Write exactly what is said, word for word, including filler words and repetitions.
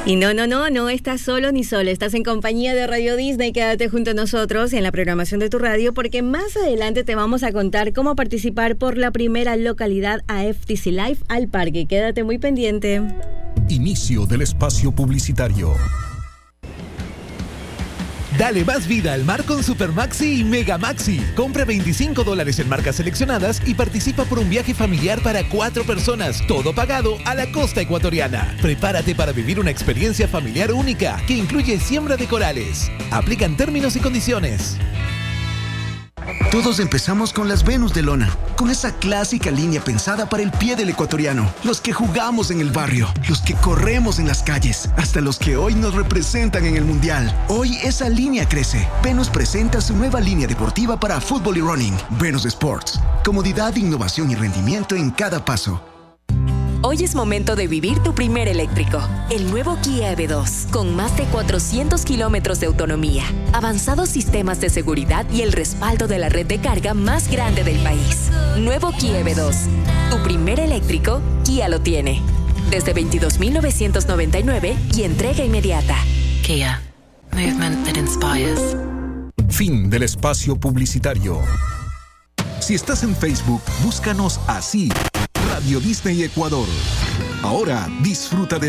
Y no, no, no, no estás solo ni sola, estás en compañía de Radio Disney. Quédate junto a nosotros en la programación de tu radio, porque más adelante te vamos a contar cómo participar por la primera localidad a F T C Live al parque. Quédate muy pendiente. Inicio del espacio publicitario. Dale más vida al mar con Super Maxi y Mega Maxi. Compra veinticinco dólares en marcas seleccionadas y participa por un viaje familiar para cuatro personas, todo pagado a la costa ecuatoriana. Prepárate para vivir una experiencia familiar única que incluye siembra de corales. Aplican términos y condiciones. Todos empezamos con las Venus de lona, con esa clásica línea pensada para el pie del ecuatoriano. Los que jugamos en el barrio, los que corremos en las calles, hasta los que hoy nos representan en el mundial. Hoy esa línea crece. Venus presenta su nueva línea deportiva para fútbol y running. Venus Sports. Comodidad, innovación y rendimiento en cada paso. Hoy es momento de vivir tu primer eléctrico. El nuevo Kia E V dos, con más de cuatrocientos kilómetros de autonomía, avanzados sistemas de seguridad y el respaldo de la red de carga más grande del país. Nuevo Kia E V dos. Tu primer eléctrico, Kia lo tiene. Desde veintidós mil novecientos noventa y nueve y entrega inmediata. Kia. Movement that inspires. Fin del espacio publicitario. Si estás en Facebook, búscanos así. Radio Disney Ecuador. Ahora disfruta de